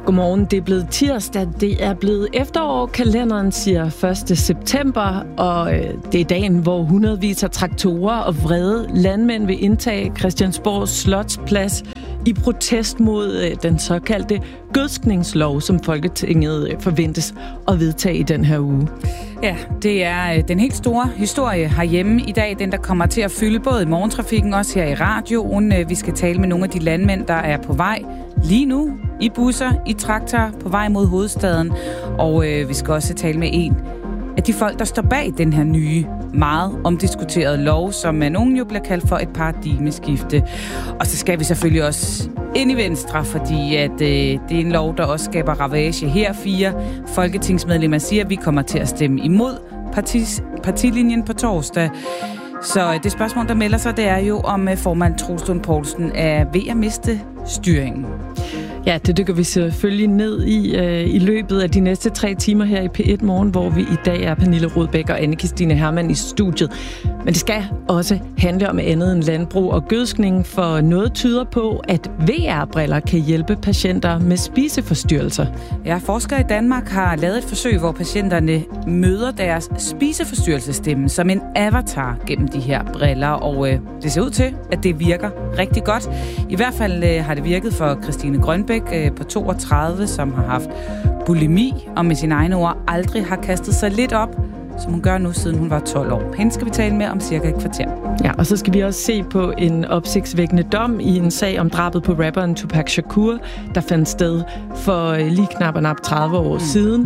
Godmorgen, det er blevet tirsdag, det er blevet efterår, kalenderen siger 1. september, og det er dagen, hvor hundredvis af traktorer og vrede landmænd vil indtage Christiansborgs Slotsplads i protest mod den såkaldte gødskningslov, som Folketinget forventes at vedtage i den her uge. Ja, det er den helt store historie herhjemme i dag, den der kommer til at fylde både i morgentrafikken, også her i radioen. Vi skal tale med nogle af de landmænd, der er på vej lige nu, i busser, i traktorer, på vej mod hovedstaden. Og vi skal også tale med en af de folk, der står bag den her nye, meget omdiskuterede lov, som af nogen jo bliver kaldt for et paradigmeskifte. Og så skal vi selvfølgelig også ind i Venstre, fordi at, det er en lov, der også skaber ravage her. 4 folketingsmedlemmer siger, at vi kommer til at stemme imod partilinjen på torsdag. Så det spørgsmål, der melder sig, det er jo, om formand Troels Lund Poulsen er ved at miste styringen. Ja, det dykker vi selvfølgelig ned i løbet af de næste 3 timer her i P1 Morgen, hvor vi i dag er Pernille Rodbæk og Anne-Kristine Hermann i studiet. Men det skal også handle om andet end landbrug og gødskning, for noget tyder på, at VR-briller kan hjælpe patienter med spiseforstyrrelser. Ja, forskere i Danmark har lavet et forsøg, hvor patienterne møder deres spiseforstyrrelsesstemme som en avatar gennem de her briller, og det ser ud til, at det virker rigtig godt. I hvert fald har det virket for Christine Grønbæk på 32, som har haft bulimi, og med sine egne ord aldrig har kastet sig lidt op, som hun gør nu, siden hun var 12 år. Hende skal vi tale med om cirka et kvarter. Ja, og så skal vi også se på en opsigtsvækkende dom i en sag om drabet på rapperen Tupac Shakur, der fandt sted for lige knap 30 år siden.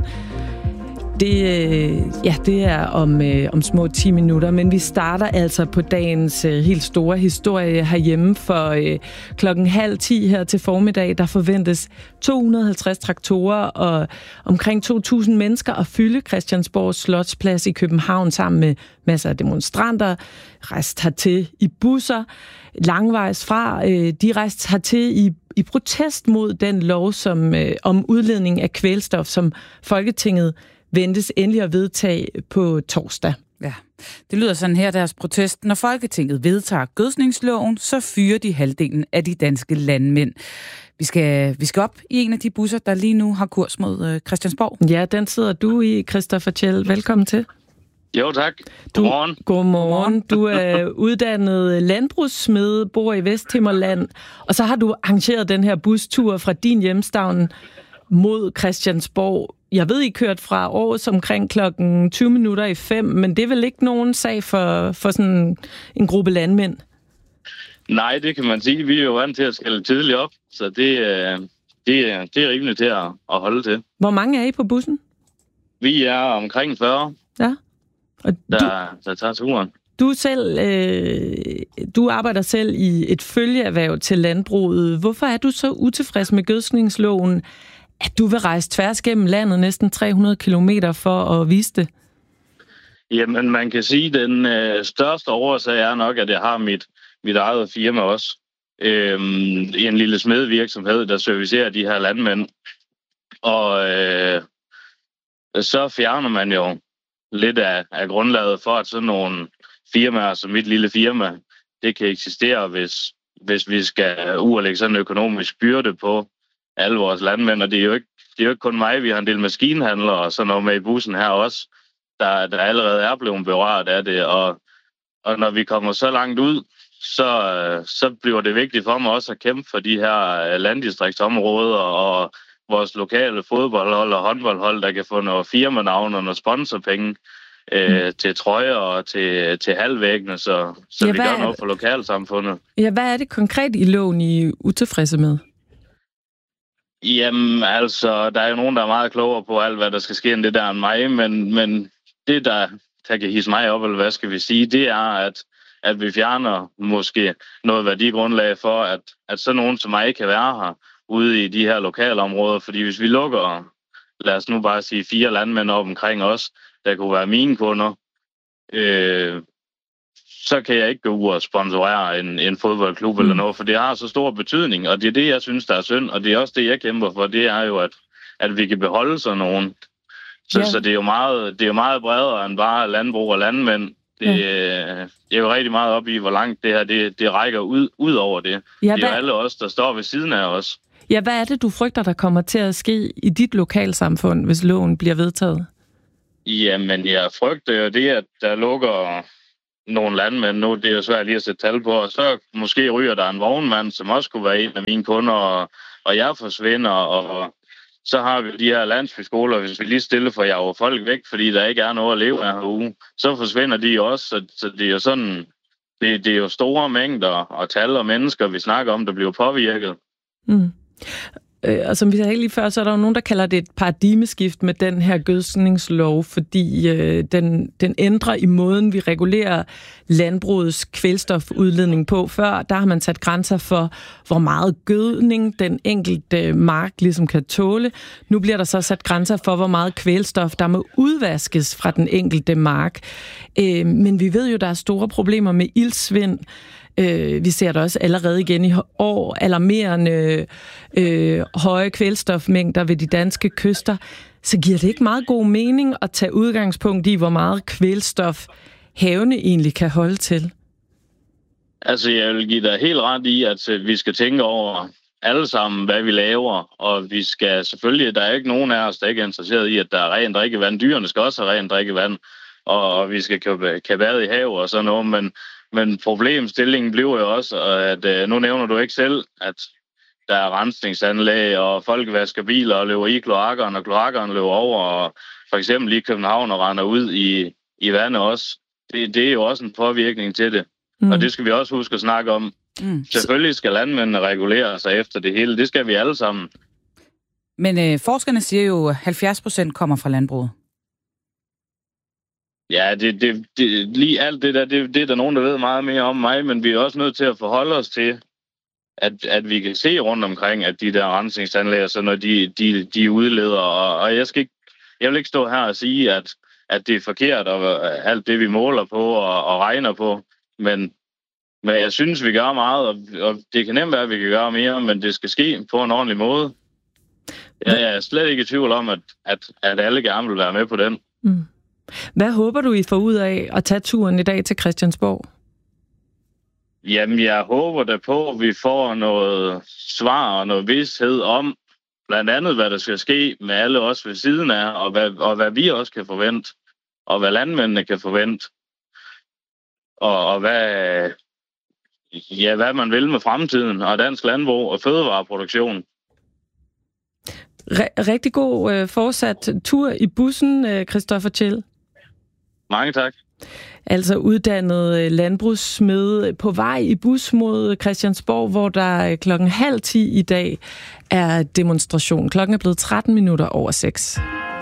Det er om små 10 minutter, men vi starter altså på dagens helt store historie herhjemme, for 9:30 her til formiddag, der forventes 250 traktorer og omkring 2.000 mennesker at fylde Christiansborgs Slotsplads i København sammen med masser af demonstranter, rejst hertil i busser, langvejs fra. De rejst hertil i protest mod den lov om udledning af kvælstof, som Folketinget ventes endelig at vedtage på torsdag. Ja, det lyder sådan her, deres protest. Når Folketinget vedtager gødskningsloven, så fyrer de halvdelen af de danske landmænd. Vi skal op i en af de busser, der lige nu har kurs mod Christiansborg. Ja, den sidder du i, Christoffer Tjell. Velkommen til. Jo, tak. Godmorgen. Godmorgen. Du er uddannet landbrugssmed, bor i Vesthimmerland, og så har du arrangeret den her bustur fra din hjemstavn mod Christiansborg. Jeg ved, I kørt fra Aarhus omkring 5:20, men det er vel ikke nogen sag for sådan en gruppe landmænd? Nej, det kan man sige. Vi er jo vant til at skælde tidligt op, så det er rimeligt til at holde til. Hvor mange er I på bussen? Vi er omkring 40, ja. Og der tager turen. Du arbejder selv i et følgeerhverv til landbruget. Hvorfor er du så utilfreds med gødskningsloven, at du vil rejse tværs gennem landet næsten 300 kilometer for at vise det? Jamen, man kan sige, at den største årsag er nok, at jeg har mit eget firma også. I en lille smedvirksomhed, der servicerer de her landmænd. Og så fjerner man jo lidt af grundlaget for, at sådan nogle firmaer som mit lille firma, det kan eksistere, hvis vi skal lægge sådan en økonomisk byrde på alle vores landmænd. Og det er jo ikke kun mig, vi har en del maskinhandlere og sådan noget med i bussen her også, der allerede er blevet berørt af det. Og når vi kommer så langt ud, så bliver det vigtigt for mig også at kæmpe for de her landdistriktsområder og vores lokale fodboldhold og håndboldhold, der kan få noget firmanavn og noget sponsorpenge til trøjer og til halvvæggene, så vi gør noget for lokalsamfundet. Ja, hvad er det konkret i loven, I er utilfredse med? Jamen, altså, der er jo nogen, der er meget klogere på alt, hvad der skal ske end det der end mig, men det, der kan hisse mig op, eller hvad skal vi sige, det er, at vi fjerner måske noget værdigrundlag for, at sådan nogen som mig kan være her ude i de her lokalområder, fordi hvis vi lukker, lad os nu bare sige 4 landmænd op omkring os, der kunne være mine kunder, så kan jeg ikke gå ud og sponsorere en fodboldklub eller noget, for det har så stor betydning, og det er det, jeg synes, der er synd, og det er også det, jeg kæmper for, det er jo, at vi kan beholde sådan nogen. Så det er jo meget bredere end bare landbrug og landmænd. Det er jo rigtig meget op i, hvor langt det her det rækker ud over det. Ja, det er jo alle os, der står ved siden af os. Ja, hvad er det, du frygter, der kommer til at ske i dit lokalsamfund, hvis loven bliver vedtaget? Jamen, jeg frygter jo det, at der lukker nogle landmænd nu. Det er jo svært lige at sætte tal på. Og så måske ryger der en vognmand, som også kunne være en af mine kunder, og jeg forsvinder. Og så har vi de her landsbyskoler, hvis vi lige stille for jager folk væk, fordi der ikke er noget at leve af herude. Så forsvinder de også. Så det er jo sådan, det er jo store mængder og tal og mennesker, vi snakker om, der bliver påvirket. Mm. Og som vi sagde lige før, så er der jo nogen, der kalder det et paradigmeskift med den her gødskningslov, fordi den ændrer i måden, vi regulerer landbrugets kvælstofudledning på. Før, der har man sat grænser for, hvor meget gødning den enkelte mark ligesom kan tåle. Nu bliver der så sat grænser for, hvor meget kvælstof, der må udvaskes fra den enkelte mark. Men vi ved jo, der er store problemer med iltsvind. Vi ser det også allerede igen i år, alarmerende høje kvælstofmængder ved de danske kyster. Så giver det ikke meget god mening at tage udgangspunkt i, hvor meget kvælstof havene egentlig kan holde til? Altså, jeg vil give dig helt ret i, at vi skal tænke over alle sammen, hvad vi laver, og vi skal selvfølgelig, der er ikke nogen af os, der ikke er interesseret i, at der er rent drikkevand. Dyrene skal også have rent drikkevand, og vi skal kan bade i havet og sådan noget, men problemstillingen bliver jo også, at nu nævner du ikke selv, at der er rensningsanlæg, og folk vasker biler og løber i kloakkerne, og kloakkerne løber over, og for eksempel i København og render ud i vandet også. Det er jo også en påvirkning til det, og det skal vi også huske at snakke om. Selvfølgelig skal landmændene regulere sig efter det hele, det skal vi alle sammen. Men forskerne siger jo, at 70% kommer fra landbruget. Ja, lige alt det der, det er der nogen, der ved meget mere om mig, men vi er også nødt til at forholde os til, at vi kan se rundt omkring, at de der rensningsanlæg, så når de udleder, og jeg vil ikke stå her og sige, at det er forkert, og alt det, vi måler på og regner på, men jeg synes, vi gør meget, og det kan nemt være, at vi kan gøre mere, men det skal ske på en ordentlig måde. Jeg er slet ikke i tvivl om, at alle gerne vil være med på den. Mm. Hvad håber du, I får ud af at tage turen i dag til Christiansborg? Jamen, jeg håber da på, at vi får noget svar og noget vished om, blandt andet, hvad der skal ske med alle os ved siden af, og hvad vi også kan forvente, og hvad landmændene kan forvente, og hvad man vil med fremtiden, og dansk landbrug og fødevareproduktion. Rigtig god fortsat tur i bussen, Christoffer Tjell. Mange tak. Altså uddannet landbrugssmed på vej i bus mod Christiansborg, hvor der 9:30 i dag er demonstration. Klokken er blevet 6:13.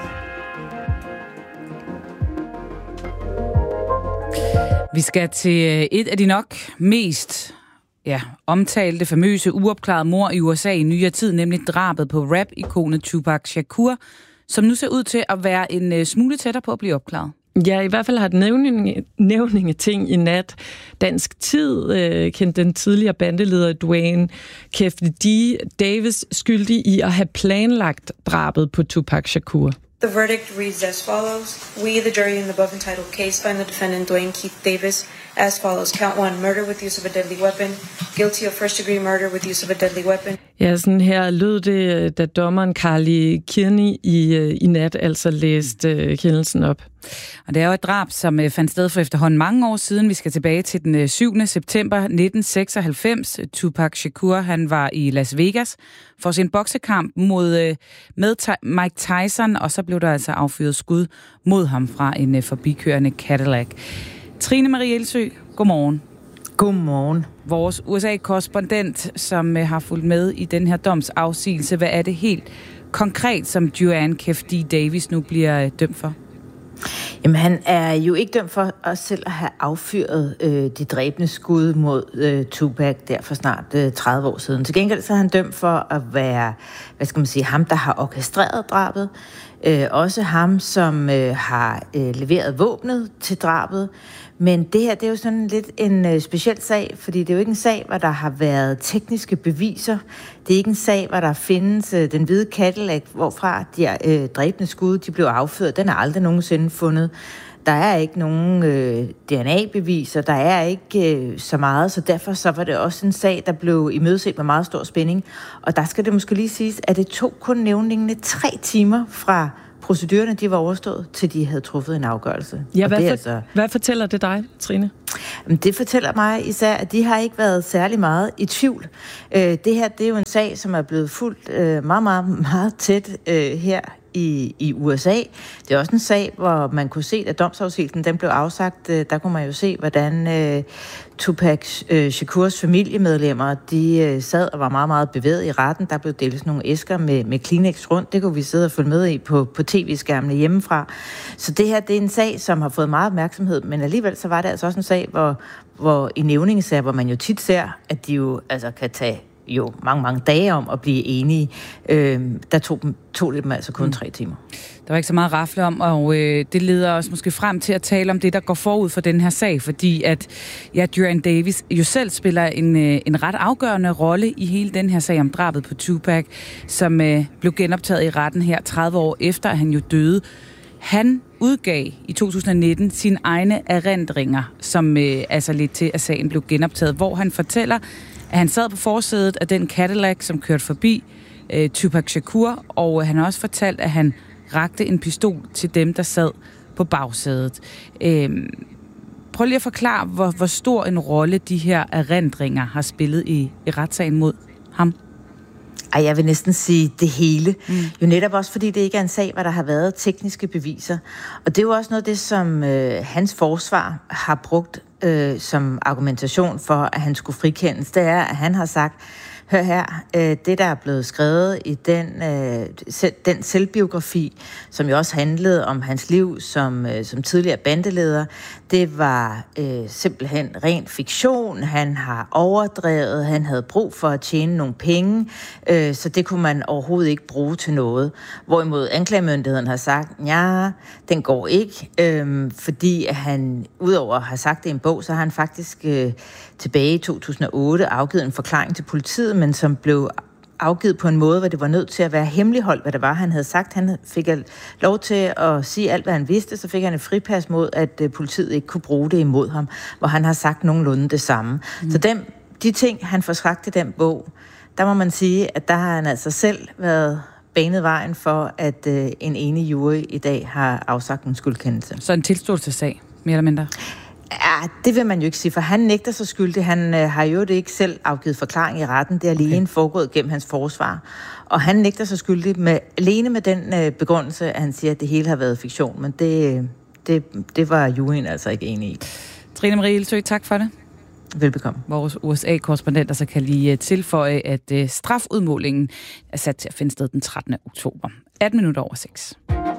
Vi skal til et af de nok mest omtalte, famøse, uopklarede mord i USA i nyere tid, nemlig drabet på rap-ikonet Tupac Shakur, som nu ser ud til at være en smule tættere på at blive opklaret. Ja, i hvert fald har den nævningeting i nat. Dansk Tid kendte den tidligere bandeleder Dwayne Keffe Davis skyldig i at have planlagt drabet på Tupac Shakur. The verdict reads as follows. We, the jury in the above entitled case, find the defendant Dwayne Keith Davis as follows. Count 1, murder with use of a deadly weapon. Guilty of first-degree murder with use of a deadly weapon. Ja, sådan her lød det, da dommeren Carly Kearney i nat altså læste kendelsen op. Og det er jo et drab, som fandt sted for efterhånden mange år siden. Vi skal tilbage til den 7. september 1996. Tupac Shakur, han var i Las Vegas for sin boksekamp med Mike Tyson, og så blev der altså affyret skud mod ham fra en forbikørende Cadillac. Trine Marie Elsø, godmorgen. Godmorgen. Vores USA-korrespondent, som har fulgt med i den her domsafsigelse. Hvad er det helt konkret, som Dwayne Keffe Davis nu bliver dømt for? Jamen, han er jo ikke dømt for at selv at have affyret de dræbende skud mod Tupac der for snart 30 år siden. Til gengæld så er han dømt for at være, ham, der har orkestreret drabet. Også ham, som har leveret våbnet til drabet. Men det her, det er jo sådan lidt en speciel sag, fordi det er jo ikke en sag, hvor der har været tekniske beviser. Det er ikke en sag, hvor der findes den hvide Cadillac, hvorfra de dræbende skud de blev affyret. Den er aldrig nogensinde fundet. Der er ikke nogen DNA-beviser, der er ikke så meget, så derfor så var det også en sag, der blev imødeset med meget stor spænding. Og der skal det måske lige siges, at det tog kun nævningene 3 timer fra procedurerne, de var overstået, til de havde truffet en afgørelse. Ja, hvad fortæller det dig, Trine? Det fortæller mig især, at de har ikke været særlig meget i tvivl. Det her, det er jo en sag, som er blevet fulgt meget, meget, meget tæt her i USA. Det er også en sag, hvor man kunne se, at domsafsigelsen den blev afsagt. Der kunne man jo se, hvordan Tupac Shakurs familiemedlemmer, de sad og var meget, meget bevæget i retten. Der blev delt sådan nogle æsker med Kleenex rundt. Det kunne vi sidde og følge med i på tv-skærmene hjemmefra. Så det her, det er en sag, som har fået meget opmærksomhed, men alligevel så var det altså også en sag, hvor i nævningesager, hvor man jo tit ser, at de jo altså kan tage mange, mange dage om at blive enige. Der tog det dem altså kun 3 timer. Der var ikke så meget at rafle om, og det leder os måske frem til at tale om det, der går forud for den her sag, fordi at Duran Davis jo selv spiller en ret afgørende rolle i hele den her sag om drabet på Tupac, som blev genoptaget i retten her 30 år efter, at han jo døde. Han udgav i 2019 sine egne erindringer, som altså lidt til, at sagen blev genoptaget, hvor han fortæller, at han sad på forsædet af den Cadillac, som kørte forbi Tupac Shakur, og han har også fortalt, at han rakte en pistol til dem, der sad på bagsædet. Prøv lige at forklare, hvor stor en rolle de her erindringer har spillet i retssagen mod ham. Jeg vil næsten sige det hele. Jo netop også, fordi det ikke er en sag, hvor der har været tekniske beviser. Og det er jo også noget af det, som hans forsvar har brugt som argumentation for, at han skulle frikendes. Det er, at han har sagt, hør her, det der er blevet skrevet i den selvbiografi, som jo også handlede om hans liv som tidligere bandeleder, det var simpelthen ren fiktion. Han har overdrevet, han havde brug for at tjene nogle penge, så det kunne man overhovedet ikke bruge til noget. Hvorimod anklagemyndigheden har sagt, ja, den går ikke, fordi han udover at have sagt det i en bog, så har han faktisk tilbage i 2008 afgivet en forklaring til politiet, men som blev afgivet på en måde, hvor det var nødt til at være hemmeligholdt, hvad det var, han havde sagt. Han fik lov til at sige alt, hvad han vidste, så fik han et fripas mod, at politiet ikke kunne bruge det imod ham, hvor han har sagt nogenlunde det samme. Så de ting, han får sagt i den bog, der må man sige, at der har han altså selv været banet vejen for, at en enig jury i dag har afsagt en skyldkendelse. Så en tilståelsessag, mere eller mindre? Ja, det vil man jo ikke sige, for han nægter sig skyldig. Han har jo ikke selv afgivet forklaring i retten. Det er alene foregået gennem hans forsvar. Og han nægter sig skyldig alene med den begrundelse, at han siger, at det hele har været fiktion. Men det var juryen altså ikke enig i. Trine Marie Ilsøe, tak for det. Velbekomme. Vores USA-korrespondent så kan lige tilføje, at strafudmålingen er sat til at finde sted den 13. oktober. 6:18.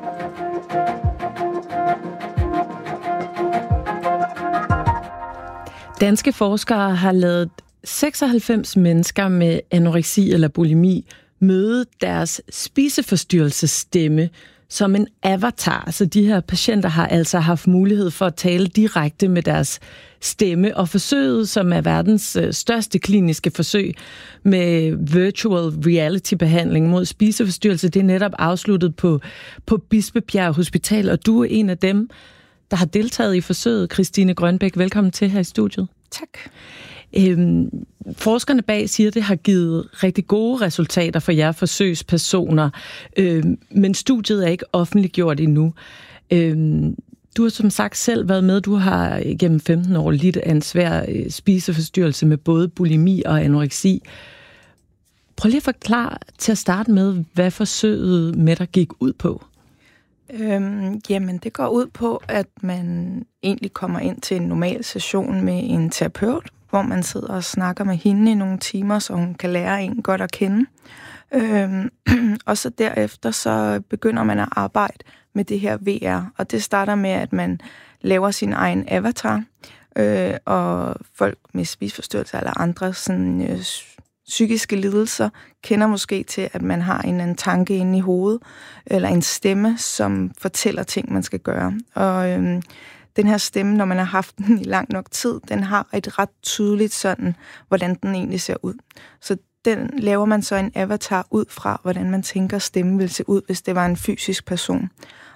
Danske forskere har ladet 96 mennesker med anoreksi eller bulimi møde deres spiseforstyrrelsesstemme som en avatar. Så de her patienter har altså haft mulighed for at tale direkte med deres stemme. Og forsøget, som er verdens største kliniske forsøg med virtual reality-behandling mod spiseforstyrrelse, det er netop afsluttet på Bispebjerg Hospital. Og du er en af dem, der har deltaget i forsøget. Christine Grønbæk, velkommen til her i studiet. Tak. Forskerne bag siger, at det har givet rigtig gode resultater for jer forsøgspersoner, men studiet er ikke offentliggjort endnu. Du har som sagt selv været med. Du har gennem 15 år lidt af en svær spiseforstyrrelse med både bulimi og anoreksi. Prøv lige at forklare til at starte med, hvad forsøget med dig gik ud på. Jamen, det går ud på, at man egentlig kommer ind til en normal session med en terapeut, hvor man sidder og snakker med hende i nogle timer, så hun kan lære en godt at kende. Og så derefter så begynder man at arbejde med det her VR, og det starter med, at man laver sin egen avatar, og folk med spiseforstyrrelser eller andre sådan, psykiske lidelser kender måske til, at man har en eller anden tanke inde i hovedet, eller en stemme, som fortæller ting, man skal gøre. Og den her stemme, når man har haft den i lang nok tid, den har et ret tydeligt sådan, hvordan den egentlig ser ud. Så den laver man så en avatar ud fra, hvordan man tænker, stemmen vil se ud, hvis det var en fysisk person.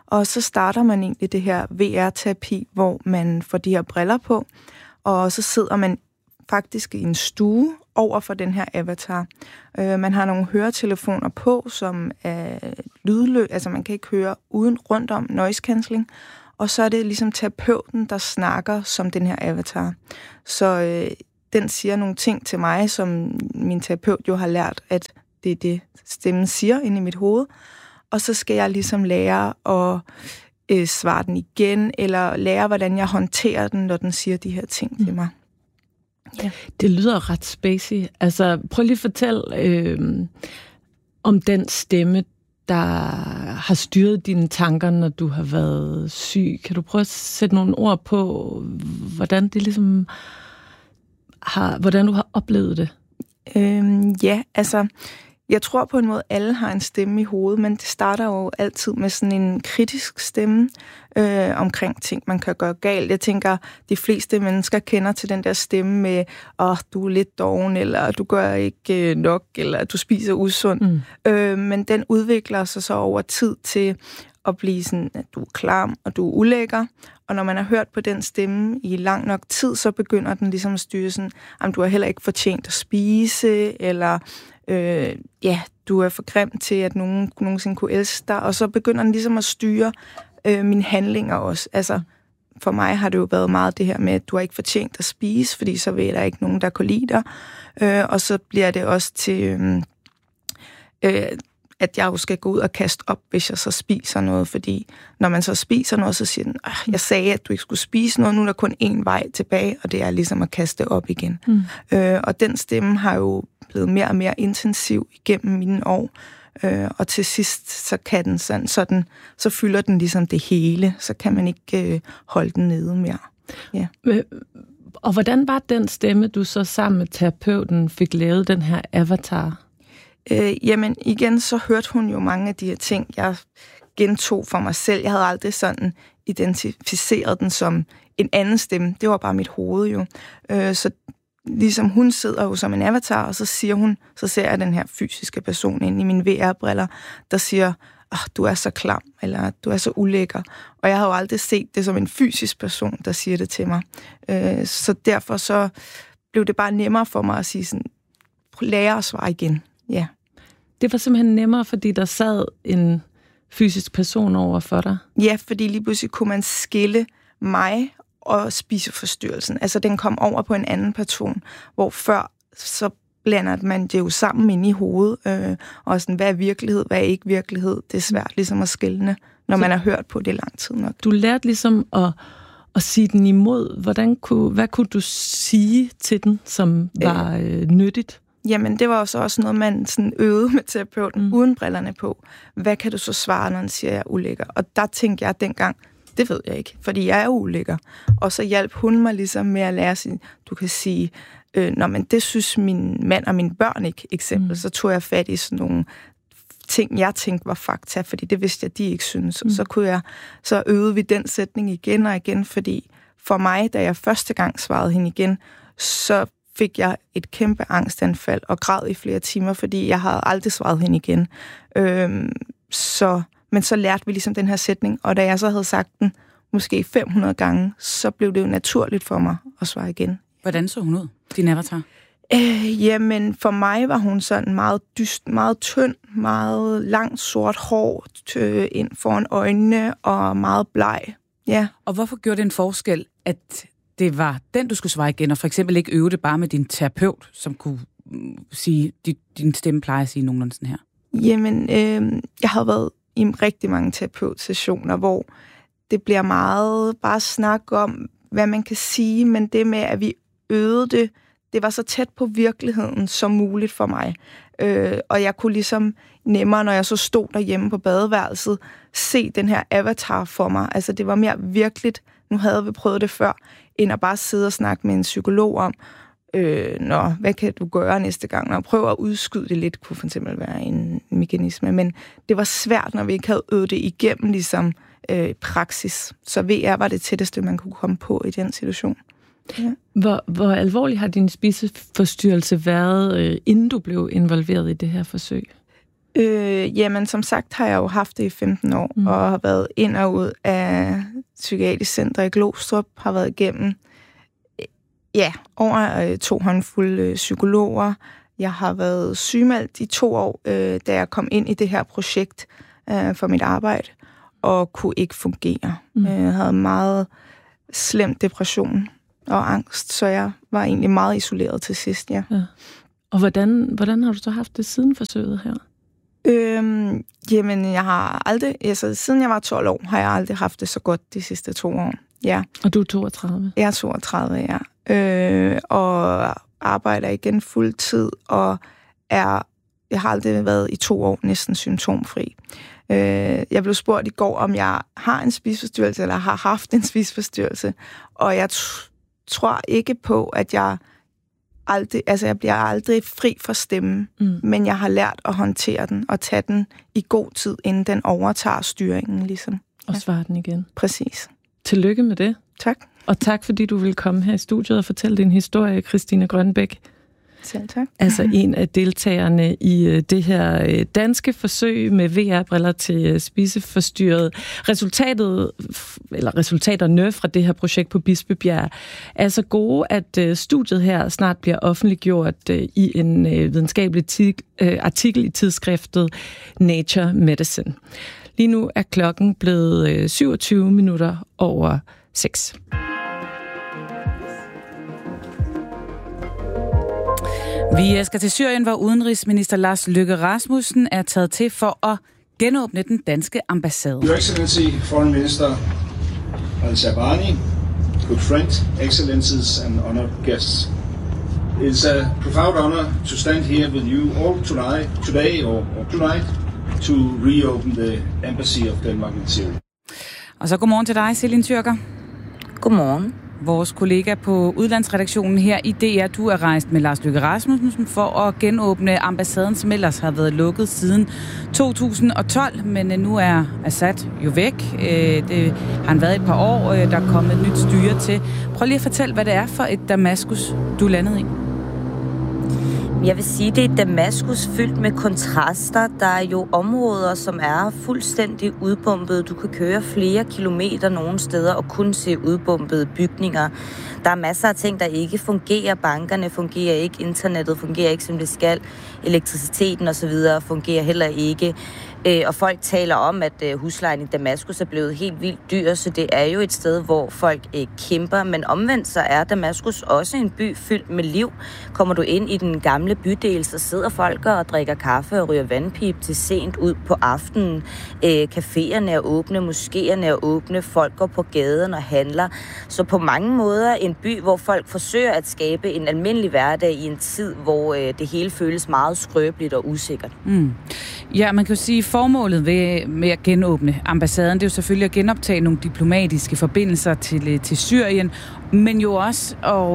Og så starter man egentlig det her VR-terapi, hvor man får de her briller på, og så sidder man faktisk i en stue over for den her avatar. Man har nogle høretelefoner på, som er lydløse, altså man kan ikke høre uden rundt om noise cancelling, og så er det ligesom terapeuten, der snakker som den her avatar. Så den siger nogle ting til mig, som min terapeut jo har lært, at det er det, stemmen siger inde i mit hoved, og så skal jeg ligesom lære at svare den igen, eller lære, hvordan jeg håndterer den, når den siger de her ting til mig. Ja. Det lyder ret spacey. Altså, prøv lige at fortælle om den stemme, der har styret dine tanker, når du har været syg. Kan du prøve at sætte nogle ord på, hvordan det ligesom hvordan du har oplevet det? Ja, altså, jeg tror på en måde, at alle har en stemme i hovedet, men det starter jo altid med sådan en kritisk stemme omkring ting, man kan gøre galt. Jeg tænker, de fleste mennesker kender til den der stemme med, du er lidt doven, eller du gør ikke nok, eller du spiser usundt. Men den udvikler sig så over tid til at blive sådan, at du er klam, og du er ulækker. Og når man har hørt på den stemme i lang nok tid, så begynder den ligesom at styre sådan, at du har heller ikke fortjent at spise, eller du er for grim til, at nogen nogensinde kunne elske dig. Og så begynder den ligesom at styre mine handlinger også. Altså, for mig har det jo været meget det her med, at du har ikke fortjent at spise, fordi så vil der ikke nogen, der kunne lide dig. Og så bliver det også til, at jeg jo skal gå ud og kaste op, hvis jeg så spiser noget. Fordi når man så spiser noget, så siger den, jeg sagde, at du ikke skulle spise noget, nu er der kun én vej tilbage, og det er ligesom at kaste op igen. Og den stemme har jo blevet mere og mere intensiv igennem mine år. Og til sidst, så kan den så fylder den ligesom det hele, så kan man ikke holde den nede mere. Ja. Og hvordan var den stemme, du så sammen med terapeuten fik lavet den her avatar? Jamen igen, så hørte hun jo mange af de her ting, jeg gentog for mig selv. Jeg havde aldrig sådan identificeret den som en anden stemme. Det var bare mit hoved jo. Så ligesom hun sidder jo som en avatar, og så siger hun, så ser jeg den her fysiske person inde i mine VR-briller, der siger, du er så klam, eller du er så ulækker. Og jeg har jo aldrig set det som en fysisk person, der siger det til mig. Så derfor så blev det bare nemmere for mig at sige sådan, lære at svare igen. Ja. Det var simpelthen nemmere, fordi der sad en fysisk person over for dig? Ja, fordi lige pludselig kunne man skille mig og spiseforstyrrelsen. Altså, den kom over på en anden person, hvor før så blander man det jo sammen inde i hovedet, og sådan, hvad er virkelighed, hvad er ikke virkelighed. Det er svært ligesom at skelne, når man har hørt på det lang tid nok. Du lærte ligesom at sige den imod. Hvad kunne du sige til den, som var nyttigt? Jamen, det var jo så også noget, man sådan øvede med terapeuten, uden brillerne på. Hvad kan du så svare, når han siger, at jeg er ulækker? Og der tænkte jeg dengang, det ved jeg ikke, fordi jeg er ulækker. Og så hjalp hun mig ligesom med at lære sig, du kan sige, men det synes min mand og mine børn ikke, eksempel. Så tog jeg fat i sådan nogle ting, jeg tænkte var fakta, fordi det vidste jeg, de ikke synes. Og så øvede vi den sætning igen og igen, fordi for mig, da jeg første gang svarede hende igen, så fik jeg et kæmpe angstanfald og græd i flere timer, fordi jeg havde aldrig svaret hende igen. Men så lærte vi ligesom den her sætning, og da jeg så havde sagt den måske 500 gange, så blev det jo naturligt for mig at svare igen. Hvordan så hun ud, din avatar? Jamen, for mig var hun sådan meget dyst, meget tynd, meget langt sort hår ind foran øjnene og meget bleg. Ja. Og hvorfor gjorde det en forskel, at det var den, du skulle svare igen, og for eksempel ikke øve det bare med din terapeut, som kunne sige, din stemme plejer at sige nogenlunde sådan her? Jamen, jeg har været i rigtig mange terapeutsessioner, hvor det bliver meget bare snak om, hvad man kan sige, men det med, at vi øvede det var så tæt på virkeligheden som muligt for mig. Og jeg kunne ligesom nemmere, når jeg så stod derhjemme på badeværelset, se den her avatar for mig. Altså, det var mere virkeligt, nu havde vi prøvet det før, end at bare sidde og snakke med en psykolog om, hvad kan du gøre næste gang? Og prøve at udskyde det lidt, kunne for eksempel være en mekanisme. Men det var svært, når vi ikke havde øvet det igennem ligesom praksis. Så VR var det tætteste, man kunne komme på i den situation. Ja. Hvor alvorlig har din spiseforstyrrelse været, inden du blev involveret i det her forsøg? Jamen, som sagt har jeg jo haft det i 15 år, og har været ind og ud af psykiatrisk center i Glostrup, har været igennem over 2 håndfulde psykologer. Jeg har været sygemeldt i 2 år, da jeg kom ind i det her projekt for mit arbejde, og kunne ikke fungere. Jeg havde meget slem depression og angst, så jeg var egentlig meget isoleret til sidst, ja. Og hvordan har du så haft det siden forsøget her? Jamen, jeg har aldrig, siden jeg var 12 år, har jeg aldrig haft det så godt de sidste 2 år. Ja. Og du er 32? Jeg er 32, ja. Og arbejder igen fuld tid, og jeg har aldrig været i 2 år næsten symptomfri. Jeg blev spurgt i går, om jeg har en spiseforstyrrelse, eller har haft en spiseforstyrrelse, og jeg tror ikke på, at jeg bliver aldrig fri for stemmen, men jeg har lært at håndtere den, og tage den i god tid, inden den overtager styringen, ligesom. Og svare den igen. Præcis. Tillykke med det. Tak. Og tak, fordi du vil komme her i studiet og fortælle din historie, Christine Grønbæk. Selv tak. Altså en af deltagerne i det her danske forsøg med VR-briller til spiseforstyrret. Resultaterne fra det her projekt på Bispebjerg er så gode, at studiet her snart bliver offentliggjort i en videnskabelig artikel i tidsskriftet Nature Medicine. Lige nu er klokken blevet 27 minutter over 6. Vi skal til Syrien, hvor udenrigsminister Lars Løkke Rasmussen er taget til for at genåbne den danske ambassade. Your Excellency, Foreign Minister Al-Shabani, good friend, excellencies and honored guests. It's a profound honor to stand here with you all today to reopen the embassy of Denmark in Syria. Og så godmorgen til dig, Celine Tyrker. Godmorgen. Vores kollega på udlandsredaktionen her i DR, du er rejst med Lars Løkke Rasmussen for at genåbne ambassaden, som ellers har været lukket siden 2012, men nu er Assad jo væk. Det har han været et par år, der er kommet et nyt styre til. Prøv lige at fortælle, hvad det er for et Damaskus, du er landet i. Jeg vil sige, det er Damaskus fyldt med kontraster. Der er jo områder, som er fuldstændig udbombet. Du kan køre flere kilometer nogle steder og kun se udbombede bygninger. Der er masser af ting, der ikke fungerer. Bankerne fungerer ikke, internettet fungerer ikke, som det skal. Elektriciteten osv. fungerer heller ikke. Og folk taler om, at huslejen i Damaskus er blevet helt vildt dyr, så det er jo et sted, hvor folk kæmper. Men omvendt så er Damaskus også en by fyldt med liv. Kommer du ind i den gamle bydel, så sidder folk og drikker kaffe og ryger vandpip til sent ud på aftenen. Caféerne er åbne, moskéerne er åbne, folk går på gaden og handler. Så på mange måder en by, hvor folk forsøger at skabe en almindelig hverdag i en tid, hvor det hele føles meget skrøbeligt og usikkert. Ja, man kan jo sige, formålet med at genåbne ambassaden, det er jo selvfølgelig at genoptage nogle diplomatiske forbindelser til Syrien, men jo også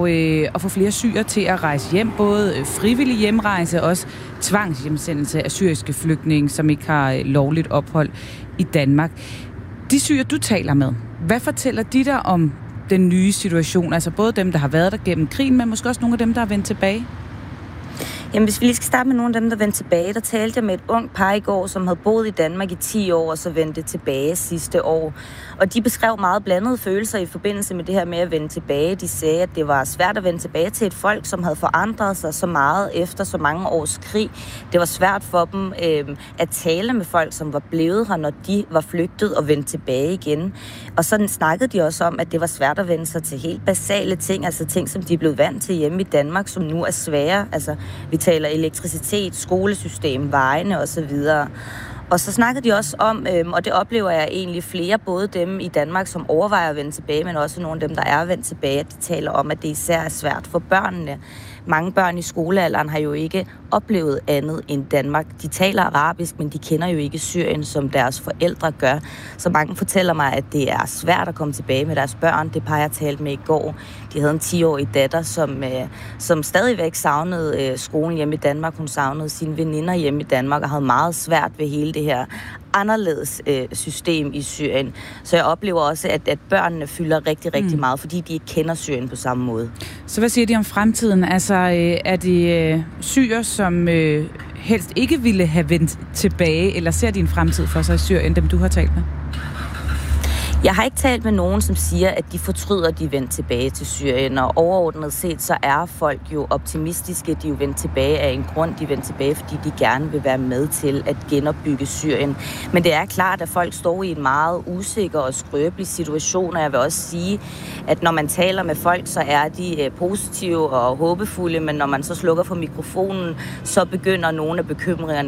at få flere syrere til at rejse hjem, både frivillig hjemrejse og også tvangshjemsendelse af syriske flygtninge, som ikke har lovligt ophold i Danmark. De syrere, du taler med, hvad fortæller de dig om den nye situation? Altså både dem, der har været der gennem krigen, men måske også nogle af dem, der er vendt tilbage? Jamen, hvis vi lige skal starte med nogle af dem, der vendte tilbage, der talte jeg med et ungt par i går, som havde boet i Danmark i 10 år, og så vendte tilbage sidste år. Og de beskrev meget blandede følelser i forbindelse med det her med at vende tilbage. De sagde, at det var svært at vende tilbage til et folk, som havde forandret sig så meget efter så mange års krig. Det var svært for dem at tale med folk, som var blevet her, når de var flygtet og vendt tilbage igen. Og sådan snakkede de også om, at det var svært at vende sig til helt basale ting, altså ting, som de blev vant til hjemme i Danmark, som nu er svære. Altså, vi taler elektricitet, skolesystem, vejene osv. Og så snakkede de også om, og det oplever jeg egentlig flere, både dem i Danmark, som overvejer at vende tilbage, men også nogle af dem, der er vendt tilbage, at de taler om, at det især er svært for børnene. Mange børn i skolealderen har jo ikke oplevet andet end Danmark. De taler arabisk, men de kender jo ikke Syrien, som deres forældre gør. Så mange fortæller mig, at det er svært at komme tilbage med deres børn. Det par, jeg talte med i går. De havde en 10-årig datter, som stadigvæk savnede skolen hjemme i Danmark. Hun savnede sine veninder hjemme i Danmark og havde meget svært ved hele det her anderledes system i Syrien. Så jeg oplever også, at børnene fylder rigtig, rigtig meget, fordi de ikke kender Syrien på samme måde. Så hvad siger de om fremtiden? Altså, er det syrere, som helst ikke ville have vendt tilbage, eller ser din fremtid for sig i Syrien, dem du har talt med? Jeg har ikke talt med nogen, som siger, at de fortryder, at de er vendt tilbage til Syrien. Og overordnet set, så er folk jo optimistiske. De er jo vendt tilbage af en grund. De er vendt tilbage, fordi de gerne vil være med til at genopbygge Syrien. Men det er klart, at folk står i en meget usikker og skrøbelig situation. Og jeg vil også sige, at når man taler med folk, så er de positive og håbefulde. Men når man så slukker for mikrofonen, så begynder nogle af bekymringerne